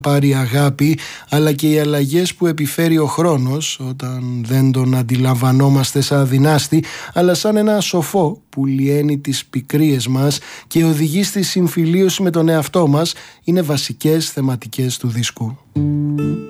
πάρει αγάπη, αλλά και οι αλλαγές που επιφέρει ο χρόνος όταν δεν τον αντιλαμβανόμαστε σαν αδυνάστη, αλλά σαν ένα σοφό που λιένει τις πικρίες μας και οδηγεί στη συμφιλίωση με τον εαυτό μας, είναι βασικές θεματικές του δίσκου.